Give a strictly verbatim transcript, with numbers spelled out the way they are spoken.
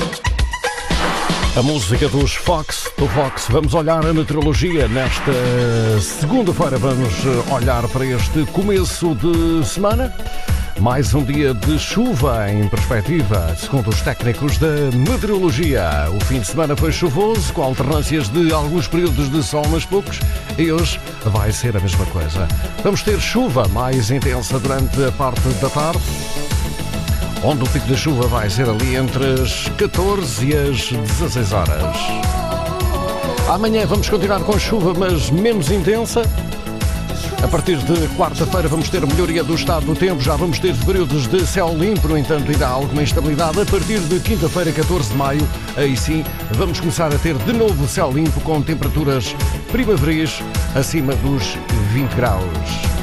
A música dos Fox, do Fox. Vamos olhar a meteorologia nesta segunda-feira. Vamos olhar para este começo de semana. Mais um dia de chuva em perspectiva, segundo os técnicos da meteorologia. O fim de semana foi chuvoso, com alternâncias de alguns períodos de sol, mas poucos, e hoje vai ser a mesma coisa. Vamos ter chuva mais intensa durante a parte da tarde, onde o pico da chuva vai ser ali entre as catorze e as dezasseis horas. Amanhã vamos continuar com chuva, mas menos intensa. A partir de quarta-feira vamos ter melhoria do estado do tempo, já vamos ter períodos de céu limpo, no entanto ainda há alguma instabilidade. A partir de quinta-feira, catorze de maio, aí sim vamos começar a ter de novo céu limpo com temperaturas primaveris acima dos vinte graus.